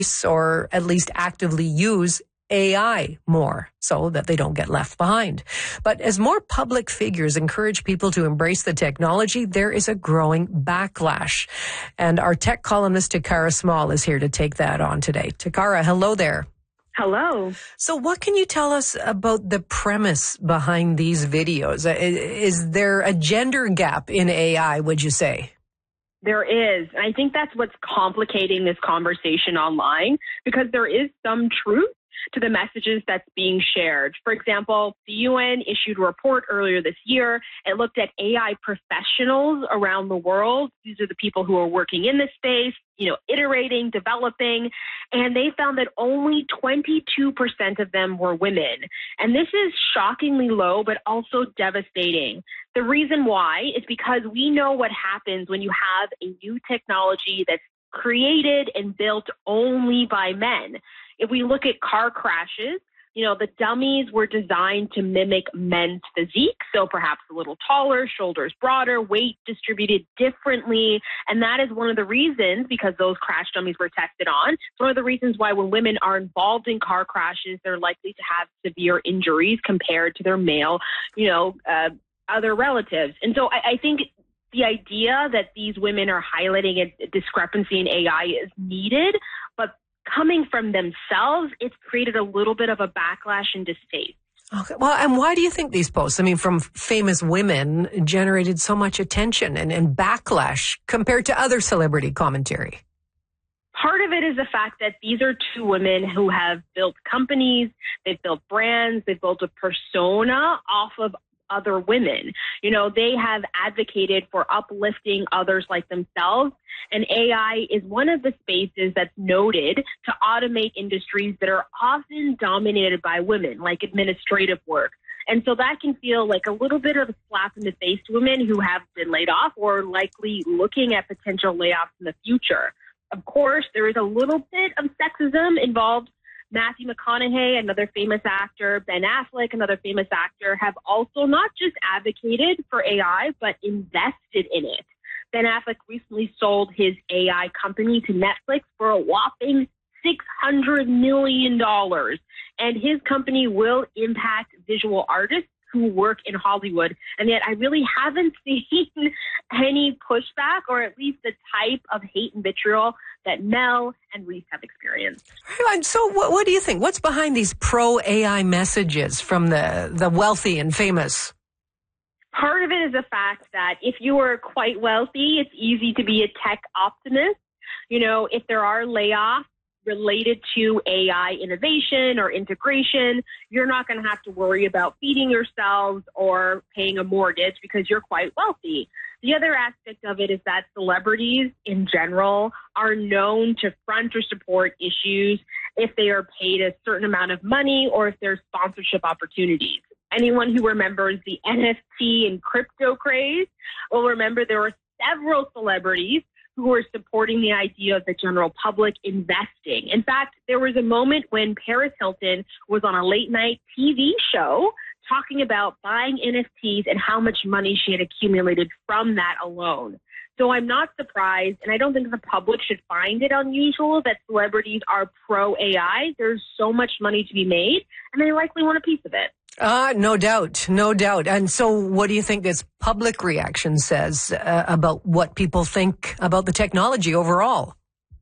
or at least actively use AI more so that they don't get left behind. But as more public figures encourage people to embrace the technology, there is a growing backlash. And our tech columnist Takara Small is here to take that on today. Takara, hello there. Hello. So what can you tell us about the premise behind these videos? Is there a gender gap in AI, would you say? There is. And I think that's what's complicating this conversation online, because there is some truth to the messages that's being shared. For example, the UN issued a report earlier this year. It looked at AI professionals around the world. These are the people who are working in this space, iterating, developing, and they found that only 22% of them were women. And this is shockingly low, but also devastating. The reason why is because we know what happens when you have a new technology that's created and built only by men. If we look at car crashes, the dummies were designed to mimic men's physique, so perhaps a little taller, shoulders broader, weight distributed differently. And that is one of the reasons, because those crash dummies were tested on, it's one of the reasons why when women are involved in car crashes, they're likely to have severe injuries compared to their male, other relatives. And so I think the idea that these women are highlighting a discrepancy in AI is needed, but coming from themselves, it's created a little bit of a backlash and distaste. Okay. Well, and why do you think these posts, from famous women, generated so much attention and backlash compared to other celebrity commentary? Part of it is the fact that these are two women who have built companies, they've built brands, they've built a persona off of other women. They have advocated for uplifting others like themselves. And AI is one of the spaces that's noted to automate industries that are often dominated by women, like administrative work. And so that can feel like a little bit of a slap in the face to women who have been laid off or likely looking at potential layoffs in the future. Of course, there is a little bit of sexism involved. Matthew McConaughey, another famous actor, Ben Affleck, another famous actor, have also not just advocated for AI, but invested in it. Ben Affleck recently sold his AI company to Netflix for a whopping $600 million. And his company will impact visual artists who work in Hollywood. And yet I really haven't seen any pushback, or at least the type of hate and vitriol that Mel and Reese have experienced. So what do you think? What's behind these pro-AI messages from the wealthy and famous? Part of it is the fact that if you are quite wealthy, it's easy to be a tech optimist. If there are layoffs related to AI innovation or integration, you're not going to have to worry about feeding yourselves or paying a mortgage because you're quite wealthy. The other aspect of it is that celebrities in general are known to front or support issues if they are paid a certain amount of money or if there's sponsorship opportunities. Anyone who remembers the NFT and crypto craze will remember there were several celebrities who were supporting the idea of the general public investing. In fact, there was a moment when Paris Hilton was on a late-night TV show talking about buying NFTs and how much money she had accumulated from that alone. So I'm not surprised, and I don't think the public should find it unusual that celebrities are pro-AI. There's so much money to be made, and they likely want a piece of it. No doubt. And so what do you think this public reaction says about what people think about the technology overall?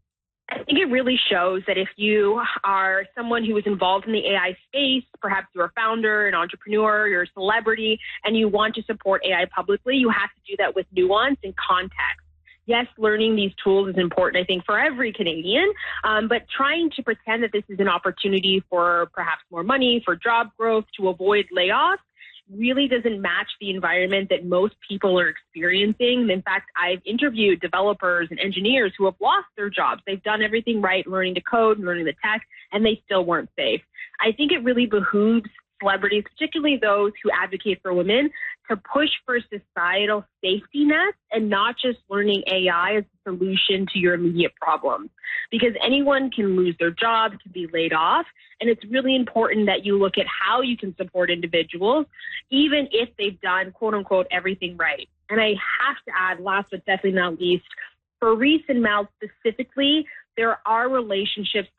I think it really shows that if you are someone who is involved in the AI space, perhaps you're a founder, an entrepreneur, you're a celebrity, and you want to support AI publicly, you have to do that with nuance and context. Yes, learning these tools is important, I think, for every Canadian, but trying to pretend that this is an opportunity for perhaps more money, for job growth, to avoid layoffs, really doesn't match the environment that most people are experiencing. In fact, I've interviewed developers and engineers who have lost their jobs. They've done everything right, learning to code, learning the tech, and they still weren't safe. I think it really behooves celebrities, particularly those who advocate for women, to push for societal safety nets and not just learning AI as a solution to your immediate problems. Because anyone can lose their job, can be laid off, and it's really important that you look at how you can support individuals, even if they've done, quote unquote, everything right. And I have to add, last but definitely not least, for Reese and Mel specifically, there are relationships